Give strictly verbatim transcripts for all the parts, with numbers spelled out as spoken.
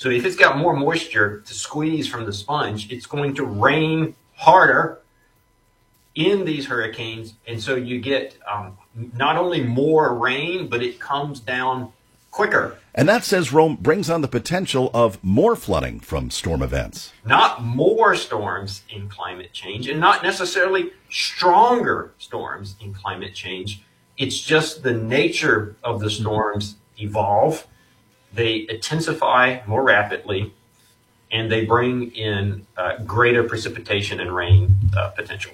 So if it's got more moisture to squeeze from the sponge, it's going to rain harder in these hurricanes. And so you get um, not only more rain, but it comes down quicker. And that, says Rome, brings on the potential of more flooding from storm events. Not more storms in climate change, and not necessarily stronger storms in climate change. It's just the nature of the storms evolve. They intensify more rapidly, and they bring in uh, greater precipitation and rain uh, potential.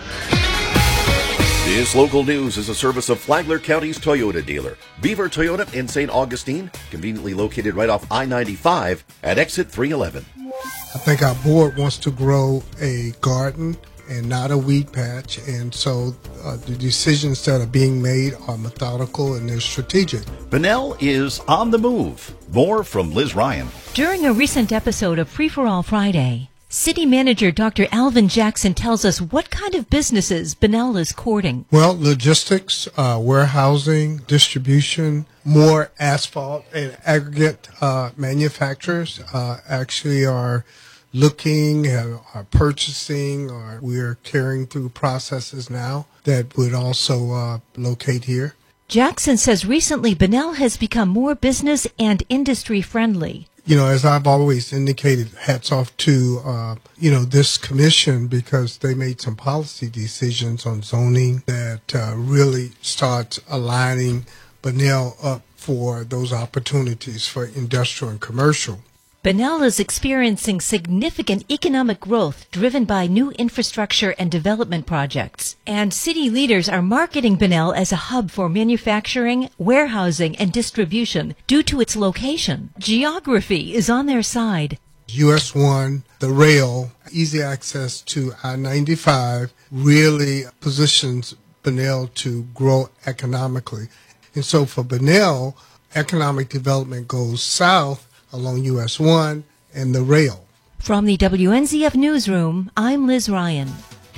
This local news is a service of Flagler County's Toyota dealer, Beaver Toyota in Saint Augustine, conveniently located right off I ninety-five at exit three eleven. I think our board wants to grow a garden and not a weed patch, and so uh, the decisions that are being made are methodical and they're strategic. Bunnell is on the move. More from Liz Ryan. During a recent episode of Free for All Friday, City Manager Doctor Alvin Jackson tells us what kind of businesses Bunnell is courting. Well, logistics, uh, warehousing, distribution, more asphalt and aggregate uh, manufacturers uh, actually are looking, uh, are purchasing, or we're carrying through processes now that would also uh, locate here. Jackson says recently Bunnell has become more business and industry friendly. You know, as I've always indicated, hats off to, uh, you know, this commission, because they made some policy decisions on zoning that uh, really start aligning Bunnell up for those opportunities for industrial and commercial. Bunnell is experiencing significant economic growth driven by new infrastructure and development projects. And city leaders are marketing Bunnell as a hub for manufacturing, warehousing, and distribution due to its location. Geography is on their side. U S one, the rail, easy access to I ninety-five really positions Bunnell to grow economically. And so for Bunnell, economic development goes south along U S one and the rail. From the W N Z F Newsroom, I'm Liz Ryan.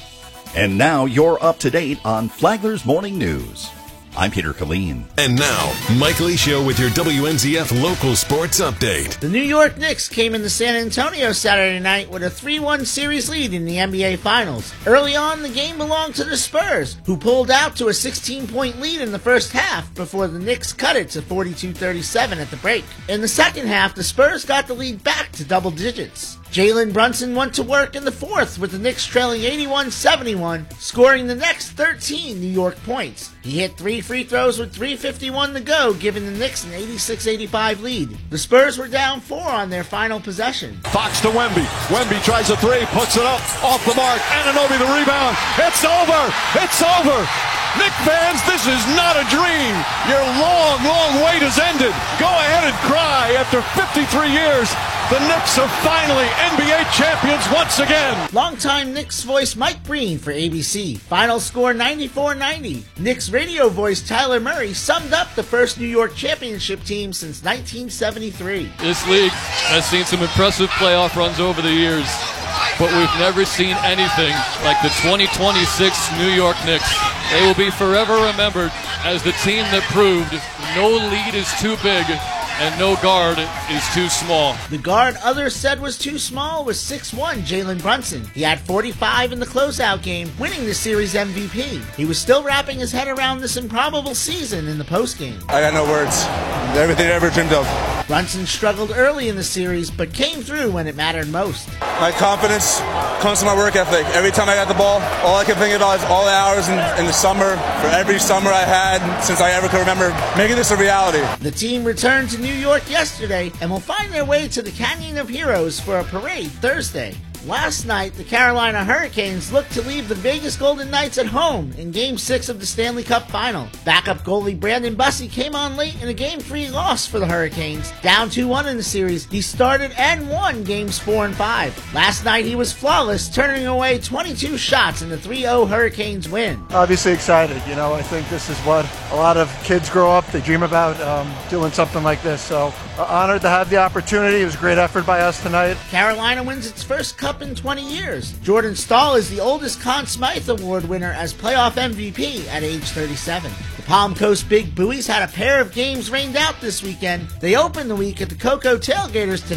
And now you're up to date on Flagler's Morning News. I'm Peter Killeen. And now, Mike Lee Show with your W N Z F local sports update. The New York Knicks came into San Antonio Saturday night with a three one series lead in the N B A Finals. Early on, the game belonged to the Spurs, who pulled out to a sixteen-point lead in the first half before the Knicks cut it to forty-two thirty-seven at the break. In the second half, the Spurs got the lead back to double digits. Jalen Brunson went to work in the fourth with the Knicks trailing eighty-one seventy-one, scoring the next thirteen New York points. He hit three free throws with three fifty-one to go, giving the Knicks an eighty-six eighty-five lead. The Spurs were down four on their final possession. Fox to Wemby. Wemby tries a three, puts it up, off the mark. Anunoby the rebound. It's over! It's over! Knick fans, this is not a dream. Your long, long wait has ended. Go ahead and cry. After fifty-three years, the Knicks are finally N B A champions once again. Longtime Knicks voice Mike Breen for A B C. Final score ninety-four ninety. Knicks radio voice Tyler Murray summed up the first New York championship team since nineteen seventy-three. This league has seen some impressive playoff runs over the years, but we've never seen anything like the twenty twenty-six New York Knicks. They will be forever remembered as the team that proved no lead is too big and no guard is too small. The guard others said was too small was six one Jalen Brunson. He had forty-five in the closeout game, winning the series M V P. He was still wrapping his head around this improbable season in the postgame. I got no words. Everything I ever dreamed of. Brunson struggled early in the series, but came through when it mattered most. My confidence comes from my work ethic. Every time I got the ball, all I can think about is all the hours in, in the summer, for every summer I had since I ever could remember, making this a reality. The team returned to New York yesterday and will find their way to the Canyon of Heroes for a parade Thursday. Last night, the Carolina Hurricanes looked to leave the Vegas Golden Knights at home in Game six of the Stanley Cup Final. Backup goalie Brandon Bussi came on late in a Game three loss for the Hurricanes. Down two one in the series, he started and won Games four and five. Last night, he was flawless, turning away twenty-two shots in the three oh Hurricanes win. Obviously excited. You know, I think this is what a lot of kids grow up, they dream about, um, doing something like this. So, uh, honored to have the opportunity. It was a great effort by us tonight. Carolina wins its first Cup in twenty years. Jordan Stahl is the oldest Conn Smythe Award winner as playoff M V P at age thirty-seven. The Palm Coast Big Buoys had a pair of games rained out this weekend. They opened the week at the Cocoa Tailgaters